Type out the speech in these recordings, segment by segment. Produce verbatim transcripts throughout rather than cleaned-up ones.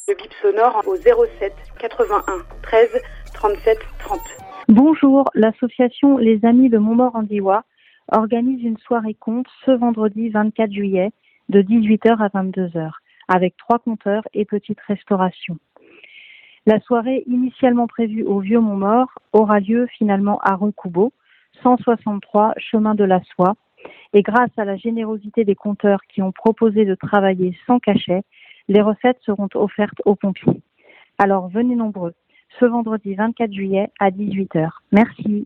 Le bip sonore au zéro sept quatre-vingt-un treize trente-sept trente. Bonjour, l'association Les Amis de Montmort-en-Diois organise une soirée conte ce vendredi vingt-quatre juillet de dix-huit heures à vingt-deux heures avec trois conteurs et petite restauration. La soirée initialement prévue au Vieux Montmort aura lieu finalement à Recoubeau, cent soixante-trois chemin de la Soie, et grâce à la générosité des conteurs qui ont proposé de travailler sans cachet, les recettes seront offertes aux pompiers. Alors venez nombreux, ce vendredi vingt-quatre juillet à dix-huit heures. Merci.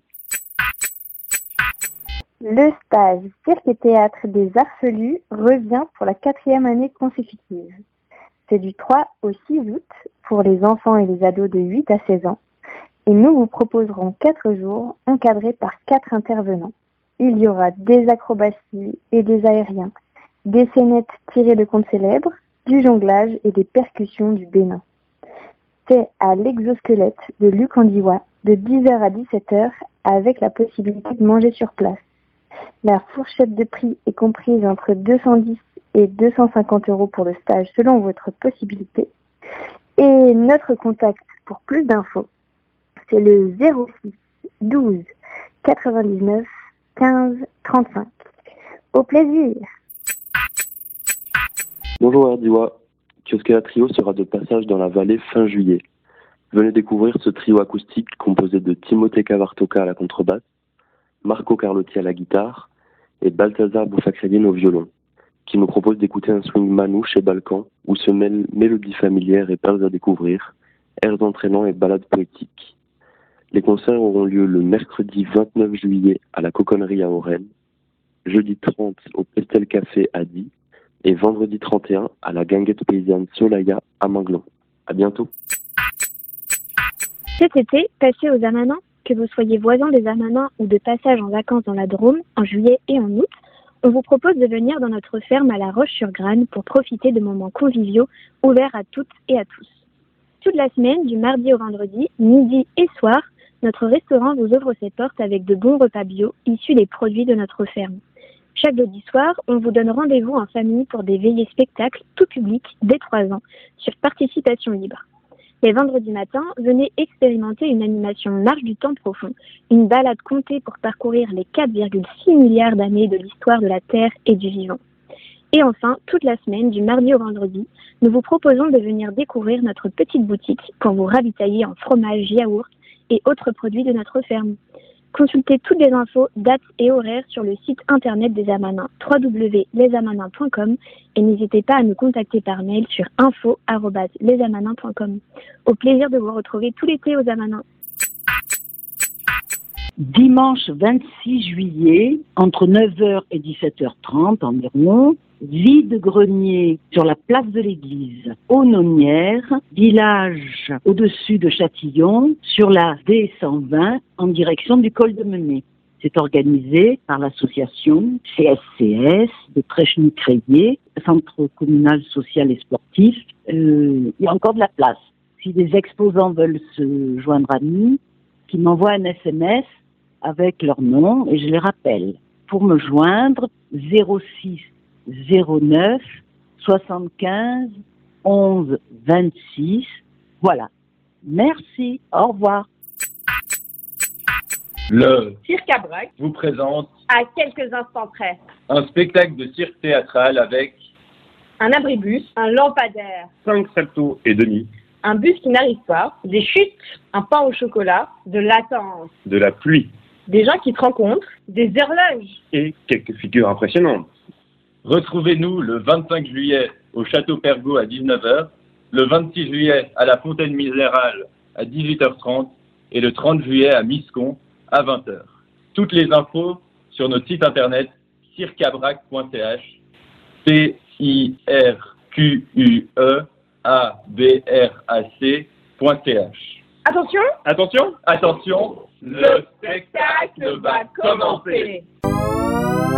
Le stage Cirque et Théâtre des Arfelus revient pour la quatrième année consécutive. C'est du trois au six août pour les enfants et les ados de huit à seize ans. Et nous vous proposerons quatre jours encadrés par quatre intervenants. Il y aura des acrobaties et des aériens, des scénettes tirées de contes célèbres, du jonglage et des percussions du Bénin. C'est à l'exosquelette de Luc-en-Diois de dix heures à dix-sept heures avec la possibilité de manger sur place. La fourchette de prix est comprise entre deux cent dix et deux cent cinquante euros pour le stage selon votre possibilité. Et notre contact pour plus d'infos, c'est le zéro six douze quatre-vingt-dix-neuf quinze trente-cinq. Au plaisir. Bonjour Ardiois, Kiosquea Trio sera de passage dans la vallée fin juillet. Venez découvrir ce trio acoustique composé de Timothée Cavartoca à la contrebasse, Marco Carlotti à la guitare et Balthazar Boufacriline au violon, qui nous propose d'écouter un swing manouche et balkan où se mêlent mélodies familières et perles à découvrir, airs entraînants et ballades poétiques. Les concerts auront lieu le mercredi vingt-neuf juillet à la Coconnerie à Orennes, jeudi trente au Pestel Café à Die et vendredi trente et un à la Guinguette Paysanne Solaya à Minglon. À bientôt. Cet été, passez aux Amanins. Que vous soyez voisin des Amanins ou de passage en vacances dans la Drôme, en juillet et en août, on vous propose de venir dans notre ferme à La Roche-sur-Grane pour profiter de moments conviviaux ouverts à toutes et à tous. Toute la semaine, du mardi au vendredi, midi et soir, notre restaurant vous ouvre ses portes avec de bons repas bio issus des produits de notre ferme. Chaque jeudi soir, on vous donne rendez-vous en famille pour des veillées spectacles tout public dès trois ans sur participation libre. Les vendredis matins, venez expérimenter une animation Marche du temps profond, une balade contée pour parcourir les quatre virgule six milliards d'années de l'histoire de la Terre et du vivant. Et enfin, toute la semaine, du mardi au vendredi, nous vous proposons de venir découvrir notre petite boutique pour vous ravitailler en fromage, yaourt et autres produits de notre ferme. Consultez toutes les infos, dates et horaires sur le site internet des Amanins, w w w point les amanins point com, et n'hésitez pas à nous contacter par mail sur info arobase les amanins point com. Au plaisir de vous retrouver tout l'été aux Amanins. Dimanche vingt-six juillet, entre neuf heures et dix-sept heures trente environ, vide-grenier sur la place de l'église, aux Nonières, village au-dessus de Châtillon, sur la D cent vingt, en direction du col de Menet. C'est organisé par l'association C S C S de Trèchny-Crévier, Centre communal social et sportif. Euh, il y a encore de la place. Si des exposants veulent se joindre à nous, qu'ils m'envoient un S M S avec leur nom et je les rappelle. Pour me joindre, zéro six zéro neuf soixante-quinze onze vingt-six. Voilà. Merci. Au revoir. Le Cirque à Brac vous présente à quelques instants près un spectacle de cirque théâtral avec un abribus, un lampadaire, cinq saltos et demi, un bus qui n'arrive pas, des chutes, un pain au chocolat, de latence, de la pluie des gens qui te rencontrent, des horloges et quelques figures impressionnantes. Retrouvez-nous le vingt-cinq juillet au Château Pergaud à dix-neuf heures, le vingt-six juillet à la Fontaine Misérale à dix-huit heures trente et le trente juillet à Miscon à vingt heures. Toutes les infos sur notre site internet circabrac point c h, C I R Q U E A B R A C point c h. Attention, Attention, attention, le spectacle va commencer.